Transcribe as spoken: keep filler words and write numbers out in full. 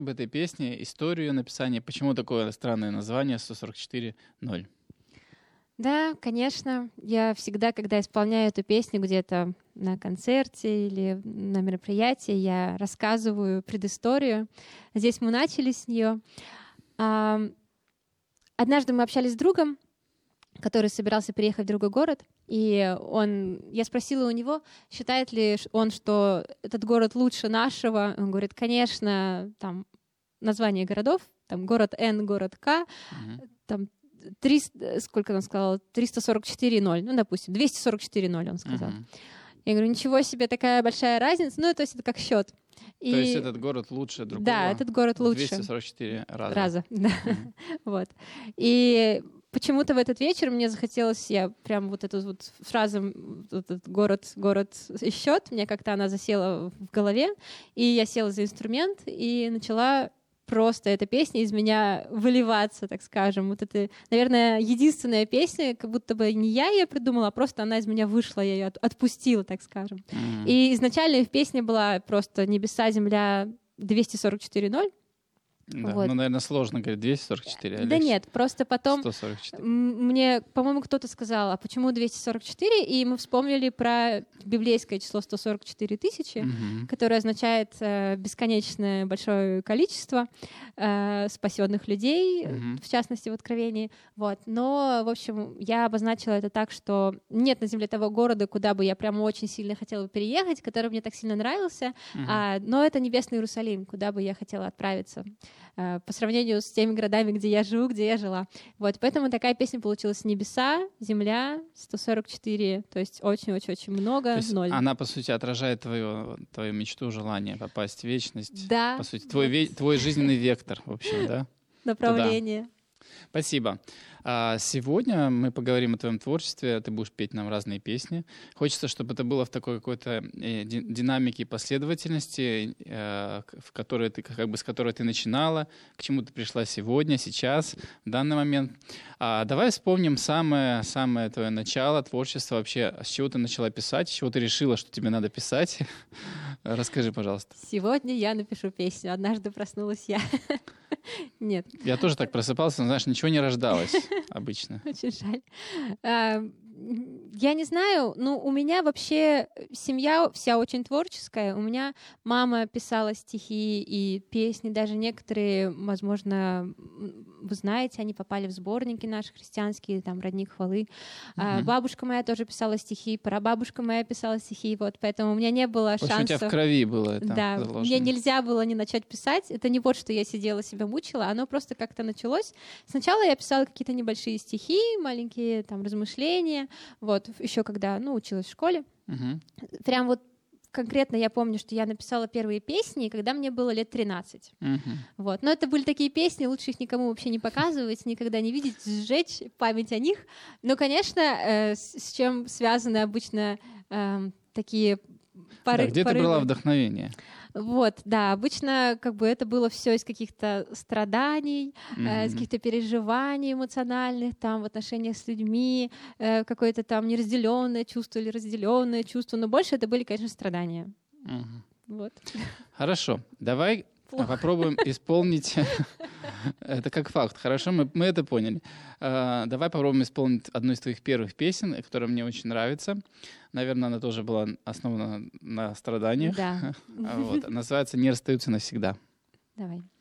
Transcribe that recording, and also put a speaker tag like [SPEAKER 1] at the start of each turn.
[SPEAKER 1] об этой песне, историю написания, почему такое странное название сто сорок четыре ноль?
[SPEAKER 2] Да, конечно. Я всегда, когда исполняю эту песню где-то на концерте или на мероприятии, я рассказываю предысторию. Здесь мы начали с нее. Однажды мы общались с другом, который собирался переехать в другой город, и он, я спросила у него, считает ли он, что этот город лучше нашего. Он говорит, конечно, там название городов, там город Н, город К, uh-huh. там триста, сколько он сказал, триста сорок четыре ноль, ну, допустим, двести сорок четыре ноль он сказал. Uh-huh. Я говорю, ничего себе, такая большая разница, ну, то есть это как счет. И...
[SPEAKER 1] То есть этот город лучше другого?
[SPEAKER 2] Да, этот город лучше.
[SPEAKER 1] двести сорок четыре раза.
[SPEAKER 2] Раза, да. Uh-huh. Вот. И почему-то в этот вечер мне захотелось, я прям вот эту вот фразу этот город, город и счет, мне как-то она засела в голове, и я села за инструмент и начала просто эта песня из меня выливаться, так скажем. Вот это, наверное, единственная песня, как будто бы не я ее придумала, а просто она из меня вышла, я ее от, отпустила, так скажем. Mm-hmm. И изначально в песне была просто «Небеса, земля» двести сорок четыре ноль.
[SPEAKER 1] Да,
[SPEAKER 2] вот.
[SPEAKER 1] Ну, наверное, сложно говорить двести сорок четыре.
[SPEAKER 2] Да легче. Нет, просто потом
[SPEAKER 1] сто сорок четыре.
[SPEAKER 2] Мне, по-моему, кто-то сказал, а почему двести сорок четыре? И мы вспомнили про библейское число сто сорок четыре тысячи, угу. которое означает э, бесконечное большое количество э, спасенных людей, угу. в частности, в Откровении. Вот. Но, в общем, я обозначила это так, что нет на земле того города, куда бы я прямо очень сильно хотела переехать, который мне так сильно нравился, угу. а, но это небесный Иерусалим, куда бы я хотела отправиться по сравнению с теми городами, где я живу, где я жила. Вот, поэтому такая песня получилась «Небеса», «Земля», сто сорок четыре, то есть очень-очень-очень много, ноль.
[SPEAKER 1] Она, по сути, отражает твою, твою мечту, желание попасть в вечность.
[SPEAKER 2] Да.
[SPEAKER 1] По сути, твой, ве- твой жизненный вектор, в общем, да?
[SPEAKER 2] Направление.
[SPEAKER 1] Туда. Спасибо. Сегодня мы поговорим о твоем творчестве. Ты будешь петь нам разные песни. Хочется, чтобы это было в такой какой-то динамике и последовательности, в которой ты, как бы, с которой ты начинала, к чему ты пришла сегодня, сейчас, в данный момент. Давай вспомним самое, самое твое начало творчества вообще. С чего ты начала писать, с чего ты решила, что тебе надо писать? Расскажи, пожалуйста.
[SPEAKER 2] Сегодня я напишу песню. Однажды проснулась я. Нет.
[SPEAKER 1] Я тоже так просыпался, но, знаешь, ничего не рождалось обычно.
[SPEAKER 2] Очень жаль. Я не знаю, но у меня вообще семья вся очень творческая. У меня мама писала стихи и песни, даже некоторые, возможно, вы знаете, они попали в сборники наши христианские, там, «Родник хвалы». Mm-hmm. Бабушка моя тоже писала стихи, прабабушка моя писала стихи, вот, поэтому у меня не было шансов.
[SPEAKER 1] У тебя в крови было это
[SPEAKER 2] да,
[SPEAKER 1] заложено.
[SPEAKER 2] Мне нельзя было не начать писать. Это не вот, что я сидела, себя мучила, оно просто как-то началось. Сначала я писала какие-то небольшие стихи, маленькие там размышления, вот, еще когда, ну, училась в школе. Uh-huh. Прям вот конкретно я помню, что я написала первые песни, когда мне было лет тринадцать. Uh-huh. Вот. Но это были такие песни, лучше их никому вообще не показывать, никогда не видеть, сжечь память о них. Но, конечно, э, с, с чем связаны обычно э, такие поры,
[SPEAKER 1] да, где
[SPEAKER 2] порывы.
[SPEAKER 1] ты брала вдохновение?
[SPEAKER 2] Вот, да, обычно как бы это было все из каких-то страданий, mm-hmm. э, из каких-то переживаний эмоциональных, там, в отношениях с людьми, э, какое-то там неразделенное чувство или разделенное чувство, но больше это были, конечно, страдания.
[SPEAKER 1] Mm-hmm.
[SPEAKER 2] Вот.
[SPEAKER 1] Хорошо, давай Плохо. попробуем исполнить... Это как факт. Хорошо, мы, мы это поняли. Uh, давай попробуем исполнить одну из твоих первых песен, которая мне очень нравится. Наверное, она тоже была основана на страданиях.
[SPEAKER 2] Да.
[SPEAKER 1] Вот. Называется «Не расстаются навсегда».
[SPEAKER 2] Давай.